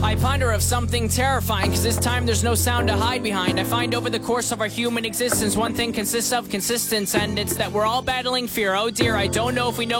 I ponder of something terrifying, cause this time there's no sound to hide behind. I find over the course of our human existence, one thing consists of consistence, and it's that we're all battling fear. Oh dear, I don't know if we know